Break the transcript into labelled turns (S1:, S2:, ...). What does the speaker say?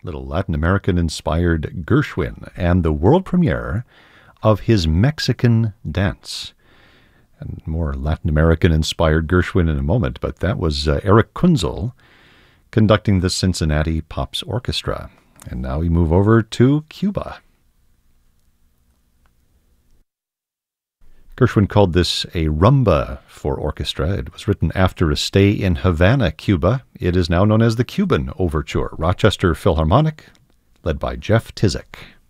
S1: little Latin American-inspired Gershwin, and the world premiere of his Mexican Dance. And more Latin American-inspired Gershwin in a moment, but that was Eric Kunzel conducting the Cincinnati Pops Orchestra. And now we move over to Cuba. Gershwin called this a rumba for orchestra. It was written after a stay in Havana, Cuba. It is now known as the Cuban Overture, Rochester Philharmonic, led by Jeff Tizik.